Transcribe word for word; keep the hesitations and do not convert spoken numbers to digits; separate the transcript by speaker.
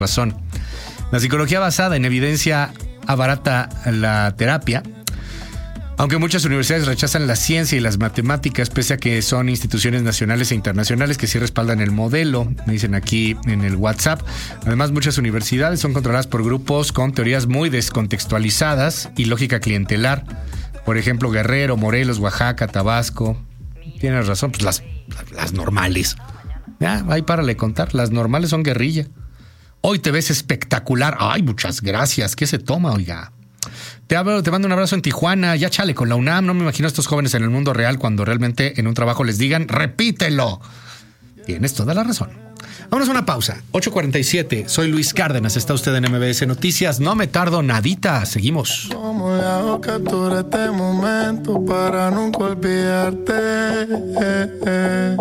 Speaker 1: razón. La psicología basada en evidencia abarata la terapia. Aunque muchas universidades rechazan la ciencia y las matemáticas, pese a que son instituciones nacionales e internacionales que sí respaldan el modelo, me dicen aquí en el WhatsApp. Además, muchas universidades son controladas por grupos con teorías muy descontextualizadas y lógica clientelar. Por ejemplo, Guerrero, Morelos, Oaxaca, Tabasco. Tienes razón, pues las, las normales. Ya, ahí párale contar, las normales son guerrilla. Hoy te ves espectacular. Ay, muchas gracias. ¿Qué se toma, oiga? Te, hablo, te mando un abrazo en Tijuana. Ya chale con la UNAM. No me imagino a estos jóvenes en el mundo real cuando realmente en un trabajo les digan, repítelo. Tienes toda la razón. Vámonos a una pausa. ocho cuarenta y siete. Soy Luis Cárdenas. Está usted en M B S Noticias. No me tardo nadita. Seguimos.
Speaker 2: ¿Cómo le hago captura este momento para nunca olvidarte?